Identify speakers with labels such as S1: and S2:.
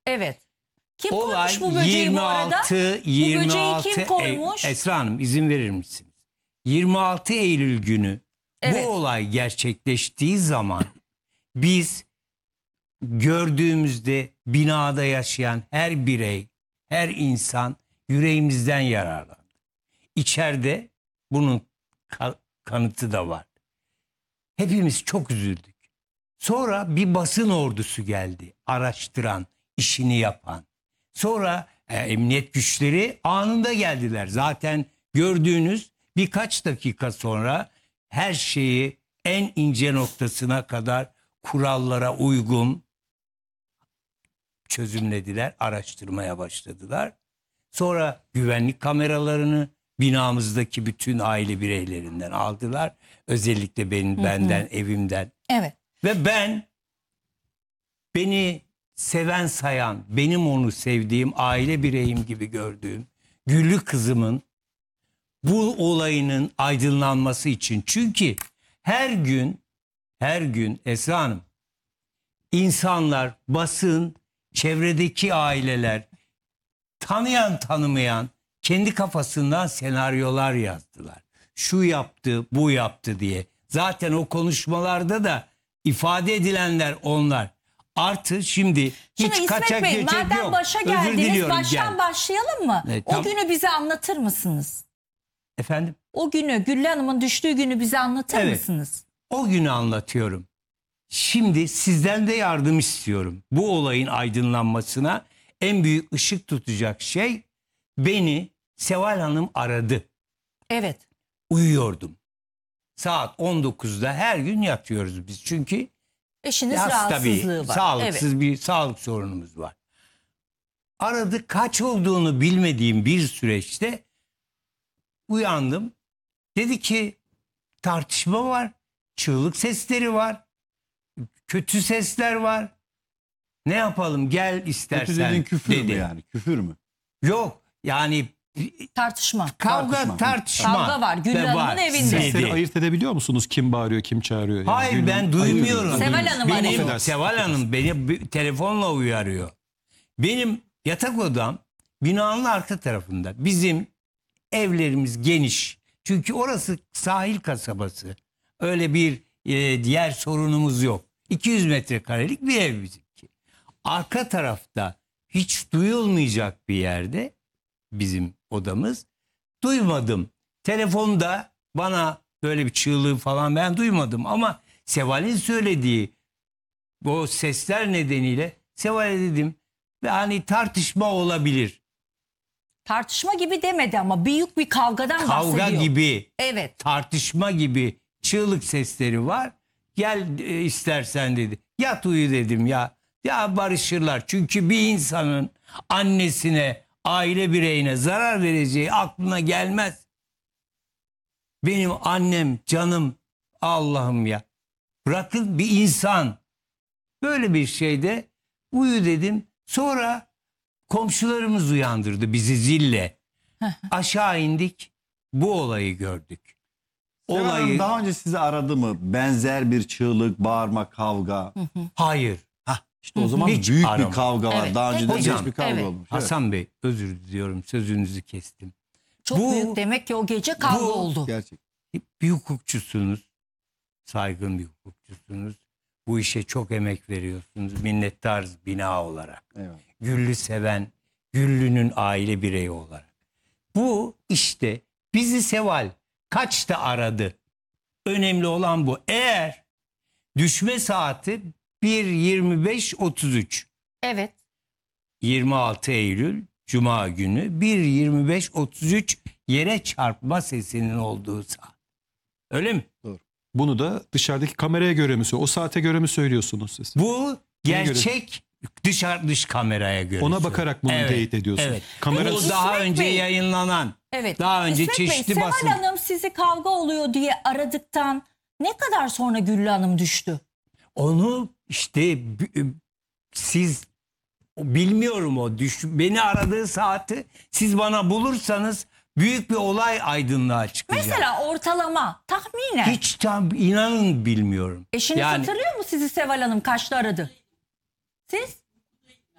S1: Evet. Kim
S2: Olay
S1: koymuş bu böceği bu arada?
S2: 26
S1: böceği kim koymuş?
S2: Esra Hanım izin verir misiniz? 26 Eylül günü
S1: Evet.
S2: bu olay gerçekleştiği zaman biz gördüğümüzde binada yaşayan her birey, her insan yüreğimizden yararlandı. İçeride bunun kanıtı da var. Hepimiz çok üzüldük. Sonra bir basın ordusu geldi. Araştıran, işini yapan. Sonra emniyet güçleri anında geldiler. Zaten gördüğünüz birkaç dakika sonra her şeyi en ince noktasına kadar kurallara uygun çözümlediler, araştırmaya başladılar. Sonra güvenlik kameralarını binamızdaki bütün aile bireylerinden aldılar. Özellikle benden, evimden.
S1: Evet.
S2: Ve beni seven sayan, benim onu sevdiğim, aile bireyim gibi gördüğüm Güllü kızımın bu olayının aydınlanması için. Çünkü her gün Esra Hanım, insanlar, basın, çevredeki aileler, tanıyan tanımayan kendi kafasından senaryolar yazdılar. Şu yaptı, bu yaptı diye. Zaten o konuşmalarda da ifade edilenler onlar. Artı şimdi hiç kaçak
S1: İsmet Bey,
S2: göçek
S1: madem
S2: yok.
S1: başa
S2: Özür
S1: geldiniz,
S2: diliyorum,
S1: baştan
S2: gel.
S1: başlayalım mı?
S2: Evet,
S1: o
S2: tamam.
S1: günü bize anlatır mısınız?
S2: Efendim?
S1: O günü, Güllü Hanım'ın düştüğü günü bize anlatır
S2: Evet.
S1: mısınız?
S2: O günü anlatıyorum. Şimdi sizden de yardım istiyorum. Bu olayın aydınlanmasına en büyük ışık tutacak şey, beni Seval Hanım aradı.
S1: Evet.
S2: Uyuyordum. Saat 19'da her gün yatıyoruz biz. Çünkü
S1: Eşiniz
S2: hasta
S1: rahatsızlığı var.
S2: sağlıksız bir sağlık sorunumuz var. Aradı, kaç olduğunu bilmediğim bir süreçte uyandım. Dedi ki tartışma var, çığlık sesleri var, kötü sesler var. Ne yapalım, gel istersen
S3: Kötü dediğin küfür
S2: dedi.
S3: mü yani? Küfür mü?
S2: Yok yani
S1: Tartışma.
S2: kavga tartışma.
S1: Kavga var, Güllü
S2: ve
S1: Hanım'ın evinde.
S2: dedi.
S4: Sesleri ayırt edebiliyor musunuz? Kim bağırıyor, kim çağırıyor? Yani
S2: Hayır,
S4: Gül'ün
S2: ben duymuyorum.
S4: ayırt
S1: Seval Hanım
S2: Benim,
S1: arıyor.
S4: Affedersin.
S2: Seval Hanım beni telefonla uyarıyor. Benim yatak odam binanın arka tarafında. Bizim evlerimiz geniş. Çünkü orası sahil kasabası. Öyle bir yer sorunumuz yok. 200 metrekarelik bir ev bizimki. Arka tarafta hiç duyulmayacak bir yerde bizim odamız. Duymadım. Telefonda bana böyle bir çığlığı falan ben duymadım. Ama Seval'in söylediği o sesler nedeniyle Seval'e dedim ve hani tartışma olabilir.
S1: Tartışma gibi demedi ama büyük bir kavgadan bahsediyor.
S2: Kavga gibi,
S1: Evet.
S2: tartışma gibi çığlık sesleri var. Gel istersen dedi. Yat uyu dedim ya. Ya barışırlar. Çünkü bir insanın annesine, aile bireyine zarar vereceği aklına gelmez. Benim annem, canım, Allah'ım ya. Bırakın bir insan. Böyle bir şeyde uyu dedim. Sonra komşularımız uyandırdı bizi zille. Aşağı indik. Bu olayı gördük.
S3: Seval Hanım daha önce sizi aradı mı? Benzer bir çığlık, bağırma, kavga.
S2: Hayır.
S3: İşte o zaman
S2: Hiç
S3: büyük
S2: arama.
S3: bir kavga var.
S1: Evet.
S3: Daha önceden
S2: Hocam,
S3: bir kavga
S1: evet.
S3: olmuş. Evet.
S2: Hasan Bey, özür diliyorum, sözünüzü kestim.
S1: Çok
S2: Bu-
S1: büyük, demek ki o gece kavga
S2: bu-
S1: oldu.
S3: Gerçek.
S2: Bir hukukçusunuz. Saygın bir hukukçusunuz. Bu işe çok emek veriyorsunuz. Minnettarız bina olarak.
S3: Eyvallah.
S2: Güllü seven, Güllü'nün aile bireyi olarak. Bu işte bizi Seval kaçta aradı? Önemli olan bu. Eğer düşme saati 1.25.33,
S1: Evet.
S2: 26 Eylül Cuma günü 1.25.33 yere çarpma sesinin olduğu saat. Öyle mi?
S4: Bunu da dışarıdaki kameraya göre mi söylüyorsunuz? O saate göre mi söylüyorsunuz siz?
S2: Bu gerçek dış kameraya göre.
S4: Ona bakarak bunu teyit ediyorsunuz.
S2: Evet.
S4: Kamera-
S2: Bu daha
S1: İsmet
S2: önce
S1: Bey.
S2: yayınlanan,
S1: Evet.
S2: daha önce
S1: İsmet Bey,
S2: çeşitli
S1: Seval
S2: basın.
S1: Hanım sizi kavga oluyor diye aradıktan ne kadar sonra Güllü Hanım düştü?
S2: Onu işte siz bilmiyorum beni aradığı saati siz bana bulursanız büyük bir olay aydınlığa çıkacak.
S1: Mesela ortalama, tahminen.
S2: Hiç tam inanın bilmiyorum.
S1: Eşiniz hatırlıyor mu sizi Seval Hanım kaçta aradı? Siz?